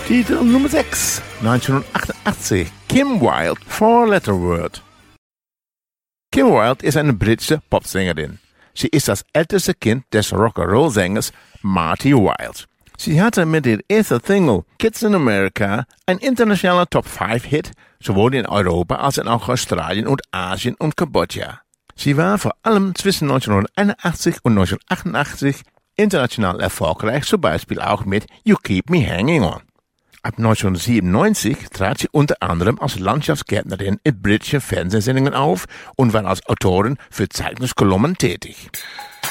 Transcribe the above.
Titel Nummer 6, 1988, Kim Wilde, Four Letter Word. Kim Wilde ist eine britische Popsängerin. Sie ist das älteste Kind des Rock'n'Roll-Sängers Marty Wilde. Sie hatte mit der ersten Single Kids in America ein internationaler Top-5-Hit, sowohl in Europa als auch Australien und Asien und Kambodscha. Sie war vor allem zwischen 1981 und 1988 international erfolgreich, zum Beispiel auch mit You Keep Me Hanging On. Ab 1997 trat sie unter anderem als Landschaftsgärtnerin in britischen Fernsehsendungen auf und war als Autorin für Zeitungskolumnen tätig.